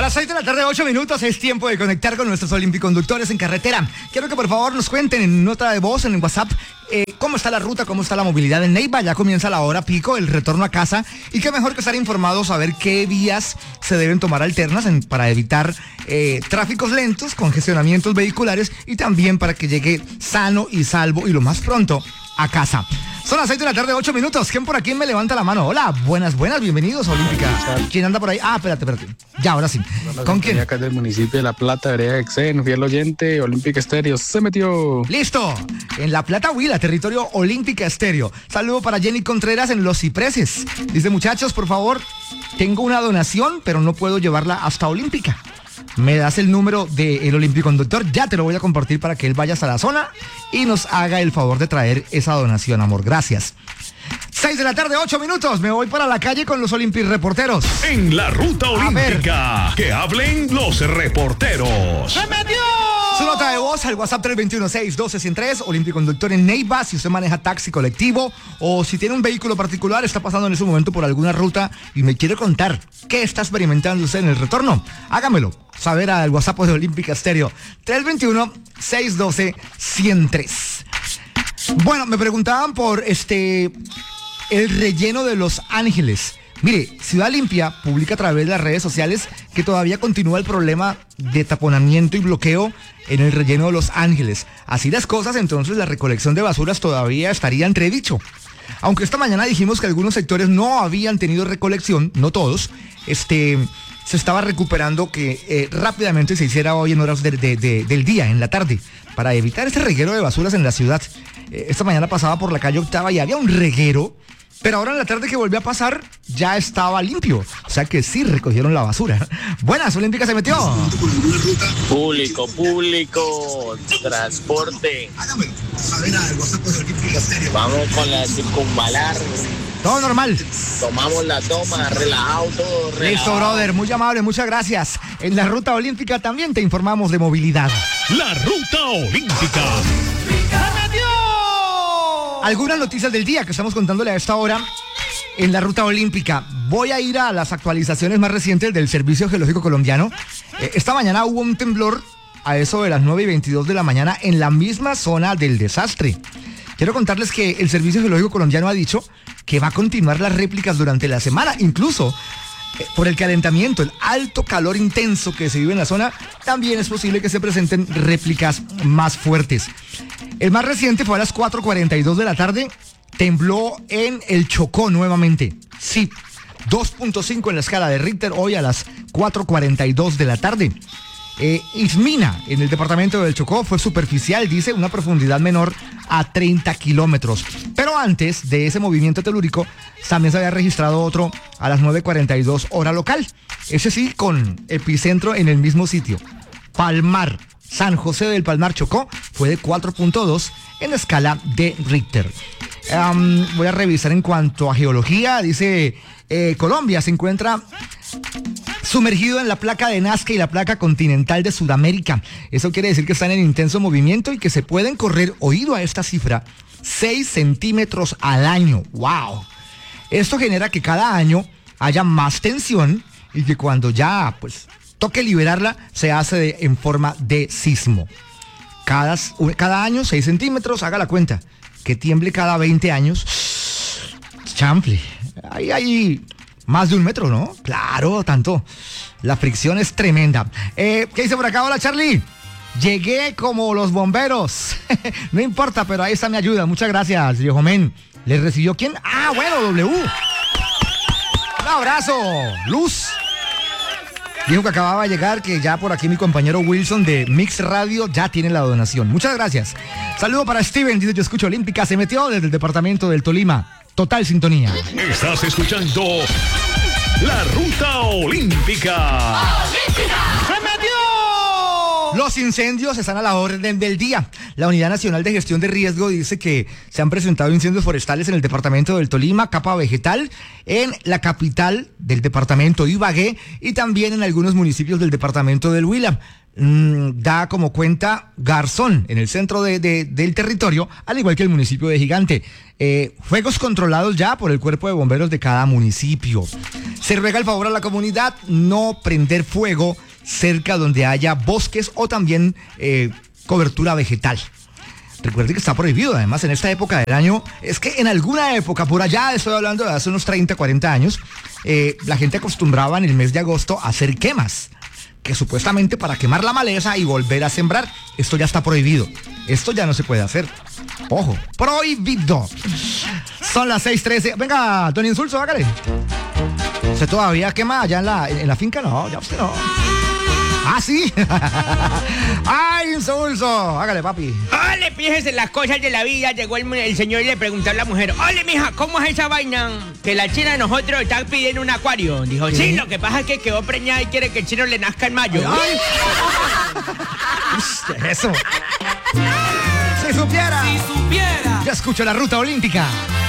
las 6 de la tarde, 8 minutos, es tiempo de conectar con nuestros olimpiconductores en carretera. Quiero que por favor nos cuenten en nota de voz, en el WhatsApp, cómo está la ruta, cómo está la movilidad en Neiva. Ya comienza la hora pico, el retorno a casa. Y qué mejor que estar informados, saber qué vías se deben tomar alternas para evitar tráficos lentos, congestionamientos vehiculares y también para que llegue sano y salvo y lo más pronto a casa. Son las 6 de la tarde, 8 minutos. ¿Quién por aquí me levanta la mano? Hola, buenas, bienvenidos a Olímpica. ¿Quién anda por ahí? Ah, espérate. Ya, ahora sí. ¿Con quién? Acá del municipio de La Plata, vereda Exen, fiel oyente, Olímpica Estéreo, se metió. ¡Listo! En La Plata, Huila, territorio Olímpica Estéreo. Saludo para Jenny Contreras en Los Cipreses. Dice, muchachos, por favor, tengo una donación, pero no puedo llevarla hasta Olímpica. Me das el número del Olimpiconductor, ya te lo voy a compartir para que él vaya hasta la zona y nos haga el favor de traer esa donación, amor. Gracias. 6 de la tarde, 8 minutos. Me voy para la calle con los Reporteros. En la ruta olímpica, que hablen los reporteros. ¡Se metió! Su nota de voz al WhatsApp 321-612-103, Olimpiconductor en Neiva. Si usted maneja taxi colectivo o si tiene un vehículo particular, está pasando en ese momento por alguna ruta y me quiere contar qué está experimentando usted en el retorno, hágamelo saber al WhatsApp de Olímpica Estéreo 321-612-103. Bueno, me preguntaban por el relleno de Los Ángeles. Mire, Ciudad Limpia publica a través de las redes sociales que todavía continúa el problema de taponamiento y bloqueo en el relleno de Los Ángeles. Así las cosas, entonces la recolección de basuras todavía estaría entredicho. Aunque esta mañana dijimos que algunos sectores no habían tenido recolección, no todos, se estaba recuperando que rápidamente se hiciera hoy en horas del día, en la tarde, para evitar este reguero de basuras en la ciudad. Esta mañana pasaba por la calle Octava y había un reguero, pero ahora en la tarde que volvió a pasar ya estaba limpio. O sea que sí recogieron la basura. Buenas, Olímpica se metió. Público, transporte. Vamos con la circunvalar. Todo normal. Tomamos la toma, relajado todo. Listo, brother, muy amable, muchas gracias. En la ruta olímpica también te informamos de movilidad. La ruta olímpica. Algunas noticias del día que estamos contándole a esta hora en la ruta olímpica. Voy a ir a las actualizaciones más recientes del Servicio Geológico Colombiano. Esta mañana hubo un temblor a eso de las 9:22 de la mañana en la misma zona del desastre. Quiero contarles que el Servicio Geológico Colombiano ha dicho que va a continuar las réplicas durante la semana, incluso por el calentamiento, el alto calor intenso que se vive en la zona, también es posible que se presenten réplicas más fuertes. El más reciente fue a las 4:42 de la tarde, tembló en el Chocó nuevamente. Sí, 2.5 en la escala de Richter hoy a las 4:42 de la tarde. Ismina, en el departamento del Chocó, fue superficial, dice, una profundidad menor a 30 kilómetros. Pero antes de ese movimiento telúrico, también se había registrado otro a las 9:42 hora local. Ese sí, con epicentro en el mismo sitio. Palmar, San José del Palmar, Chocó, fue de 4.2 en la escala de Richter. Voy a revisar en cuanto a geología. Dice, Colombia se encuentra sumergido en la placa de Nazca y la placa continental de Sudamérica. Eso quiere decir que están en intenso movimiento y que se pueden correr, oído a esta cifra, 6 centímetros al año. ¡Wow! Esto genera que cada año haya más tensión y que cuando ya toque liberarla, se hace en forma de sismo. Cada año 6 centímetros, haga la cuenta. Que tiemble cada 20 años. Chample. Ahí hay más de 1 metro, ¿no? Claro, tanto. La fricción es tremenda. ¿Qué dice por acá? Hola, Charlie. Llegué como los bomberos. No importa, pero ahí está mi ayuda. Muchas gracias, viejo men. ¿Le recibió quién? Ah, bueno, W. Un abrazo. Luz. Dijo que acababa de llegar, que ya por aquí mi compañero Wilson de Mix Radio ya tiene la donación. Muchas gracias. Saludo para Steven, dice yo escucho Olímpica, se metió desde el departamento del Tolima. Total sintonía. Estás escuchando la ruta olímpica. ¡Se metió! Los incendios están a la orden del día. La Unidad Nacional de Gestión de Riesgo dice que se han presentado incendios forestales en el departamento del Tolima, capa vegetal, en la capital del departamento Ibagué y también en algunos municipios del departamento del Huila. da como cuenta Garzón, en el centro del territorio, al igual que el municipio de Gigante. Fuegos controlados ya por el cuerpo de bomberos de cada municipio. Se ruega el favor a la comunidad no prender fuego cerca donde haya bosques o también cobertura vegetal. Recuerde que está prohibido, además, en esta época del año. Es que en alguna época, por allá, estoy hablando de hace unos 30, 40 años, la gente acostumbraba en el mes de agosto a hacer quemas, que supuestamente para quemar la maleza y volver a sembrar. Esto ya está prohibido. Esto ya no se puede hacer. Ojo, prohibido. Son las 6:13. Venga, don Insulso, hágale. ¿Usted todavía quema allá en la finca? No, ya usted no. Ah, sí. Ay, Insulso. Hágale, papi. Ole, fíjese las cosas de la vida. Llegó el señor y le preguntó a la mujer: ole, mija, ¿cómo es esa vaina? Que la china de nosotros está pidiendo un acuario. Dijo, sí, lo que pasa es que quedó preñada y quiere que el chino le nazca en mayo. Ay. Eso. Si supiera. Ya escucho la ruta olímpica.